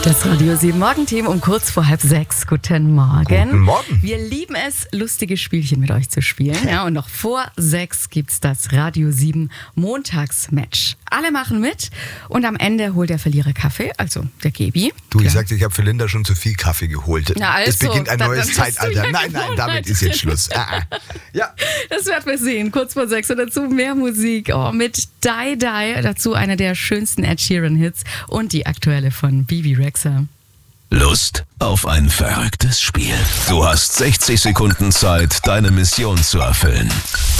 Das Radio 7 Morgenteam um kurz vor 5:30. Guten Morgen. Guten Morgen. Wir lieben es, lustige Spielchen mit euch zu spielen. Ja, und noch vor 6 gibt's das Radio 7 Montagsmatch. Alle machen mit und am Ende holt der Verlierer Kaffee, also der Gebi. Du, ich sagte, ich habe für Linda schon zu viel Kaffee geholt. Na also, es beginnt ein neues dann Zeitalter. ja Nein, damit ist jetzt Schluss. Ja. Das werden wir sehen, kurz vor 6 und dazu mehr Musik mit Die Die, dazu einer der schönsten Ed Sheeran-Hits und die aktuelle von Bibi Rexha. Lust auf ein verrücktes Spiel? Du hast 60 Sekunden Zeit, deine Mission zu erfüllen.